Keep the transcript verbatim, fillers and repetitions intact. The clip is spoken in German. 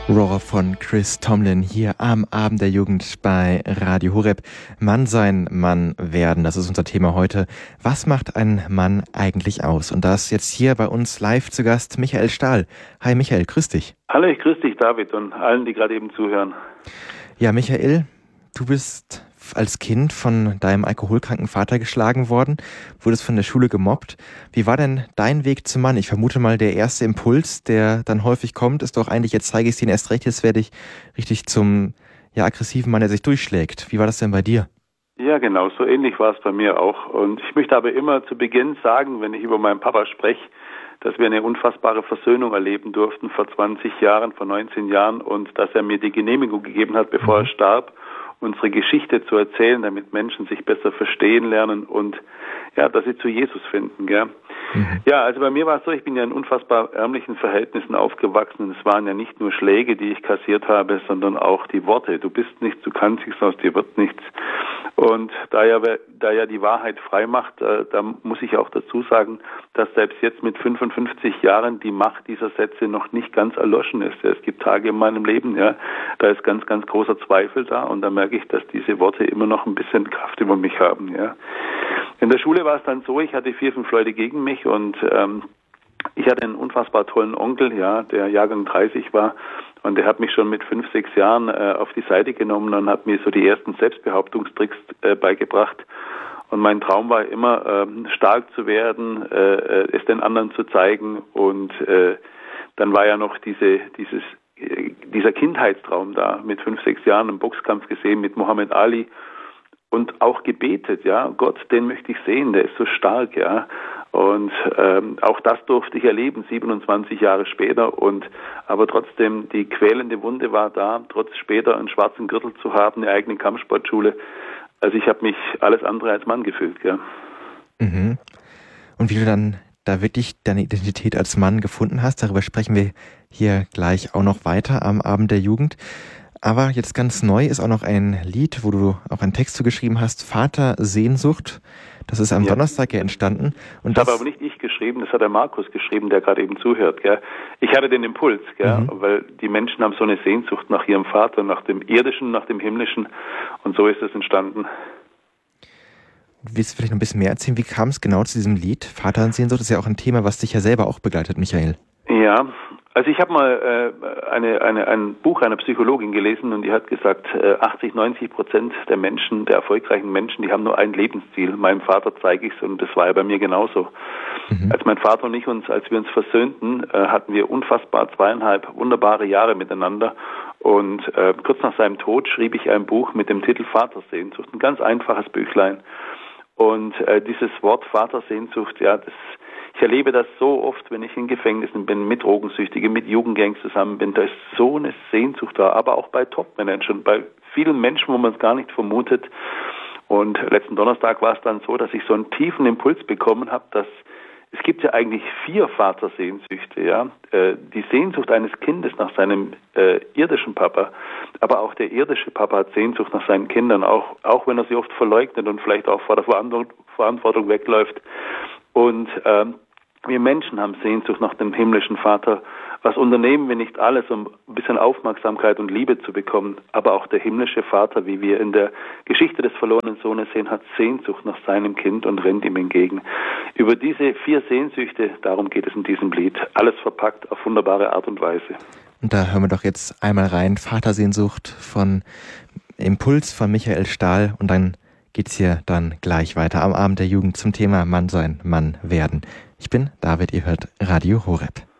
Roar von Chris Tomlin hier am Abend der Jugend bei Radio Horeb. Mann sein, Mann werden, das ist unser Thema heute. Was macht ein Mann eigentlich aus? Und da ist jetzt hier bei uns live zu Gast Michael Stahl. Hi Michael, grüß dich. Hallo, ich grüße dich David und allen, die gerade eben zuhören. Ja, Michael, du bist als Kind von deinem alkoholkranken Vater geschlagen worden, wurdest von der Schule gemobbt. Wie war denn dein Weg zum Mann? Ich vermute mal, der erste Impuls, der dann häufig kommt, ist doch eigentlich, jetzt zeige ich es dir erst recht, jetzt werde ich richtig zum ja, aggressiven Mann, der sich durchschlägt. Wie war das denn bei dir? Ja, genau, so ähnlich war es bei mir auch. Und ich möchte aber immer zu Beginn sagen, wenn ich über meinen Papa spreche, dass wir eine unfassbare Versöhnung erleben durften vor zwanzig Jahren, vor neunzehn Jahren und dass er mir die Genehmigung gegeben hat, bevor er starb, unsere Geschichte zu erzählen, damit Menschen sich besser verstehen lernen und ja, dass sie zu Jesus finden, gell? Mhm. Ja, also bei mir war es so, ich bin ja in unfassbar ärmlichen Verhältnissen aufgewachsen. Es waren ja nicht nur Schläge, die ich kassiert habe, sondern auch die Worte. Du bist nichts, du kannst nichts, aus dir wird nichts. Und da ja, da ja die Wahrheit frei macht, äh, da muss ich auch dazu sagen, dass selbst jetzt mit fünfundfünfzig Jahren die Macht dieser Sätze noch nicht ganz erloschen ist. Es gibt Tage in meinem Leben, ja, da ist ganz, ganz großer Zweifel da und da merke ich, dass diese Worte immer noch ein bisschen Kraft über mich haben, ja. In der Schule war es dann so, ich hatte vier, fünf Leute gegen mich und ähm, ich hatte einen unfassbar tollen Onkel, ja, der Jahrgang dreißig war und der hat mich schon mit fünf, sechs Jahren äh, auf die Seite genommen und hat mir so die ersten Selbstbehauptungstricks äh, beigebracht. Und mein Traum war immer, äh, stark zu werden, äh, es den anderen zu zeigen und äh, dann war ja noch diese, dieses, äh, dieser Kindheitstraum da, mit fünf, sechs Jahren einen Boxkampf gesehen mit Muhammad Ali. Und auch gebetet, ja, Gott, den möchte ich sehen, der ist so stark, ja. Und ähm, auch das durfte ich erleben, siebenundzwanzig Jahre später. Und aber trotzdem, die quälende Wunde war da, trotz später einen schwarzen Gürtel zu haben, eine eigene Kampfsportschule. Also ich habe mich alles andere als Mann gefühlt, ja. Mhm. Und wie du dann da wirklich deine Identität als Mann gefunden hast, darüber sprechen wir hier gleich auch noch weiter am Abend der Jugend. Aber jetzt ganz neu ist auch noch ein Lied, wo du auch einen Text zugeschrieben hast, Vater Sehnsucht. Das ist am ja. Donnerstag ja entstanden. Und das, das habe aber nicht ich geschrieben, das hat der Markus geschrieben, der gerade eben zuhört. Gell? Ich hatte den Impuls, gell? Mhm. Weil die Menschen haben so eine Sehnsucht nach ihrem Vater, nach dem Irdischen, nach dem Himmlischen. Und so ist es entstanden. Willst du vielleicht noch ein bisschen mehr erzählen? Wie kam es genau zu diesem Lied? Vater Sehnsucht ist ja auch ein Thema, was dich ja selber auch begleitet, Michael. Ja, also ich habe mal äh, eine, eine, ein Buch einer Psychologin gelesen und die hat gesagt, äh, achtzig, neunzig Prozent der Menschen, der erfolgreichen Menschen, die haben nur ein Lebensziel. Meinem Vater zeige ich es und das war ja bei mir genauso. Mhm. Als mein Vater und ich uns, als wir uns versöhnten, äh, hatten wir unfassbar zweieinhalb wunderbare Jahre miteinander und äh, kurz nach seinem Tod schrieb ich ein Buch mit dem Titel Vatersehnsucht, ein ganz einfaches Büchlein. Und äh, dieses Wort Vatersehnsucht, ja, das ich erlebe das so oft, wenn ich in Gefängnissen bin, mit Drogensüchtigen, mit Jugendgangs zusammen bin. Da ist so eine Sehnsucht da, aber auch bei Top-Managern, bei vielen Menschen, wo man es gar nicht vermutet. Und letzten Donnerstag war es dann so, dass ich so einen tiefen Impuls bekommen habe, dass es gibt ja eigentlich vier Vatersehnsüchte, ja. Äh, die Sehnsucht eines Kindes nach seinem äh, irdischen Papa, aber auch der irdische Papa hat Sehnsucht nach seinen Kindern, auch, auch wenn er sie oft verleugnet und vielleicht auch vor der Verantwortung, Verantwortung wegläuft. Und ähm, wir Menschen haben Sehnsucht nach dem himmlischen Vater. Was unternehmen wir nicht alles, um ein bisschen Aufmerksamkeit und Liebe zu bekommen? Aber auch der himmlische Vater, wie wir in der Geschichte des verlorenen Sohnes sehen, hat Sehnsucht nach seinem Kind und rennt ihm entgegen. Über diese vier Sehnsüchte, darum geht es in diesem Lied. Alles verpackt auf wunderbare Art und Weise. Und da hören wir doch jetzt einmal rein. Vatersehnsucht von Impuls von Michael Stahl und dann geht's hier dann gleich weiter am Abend der Jugend zum Thema Mann sein, Mann werden. Ich bin David, ihr hört Radio Horeb.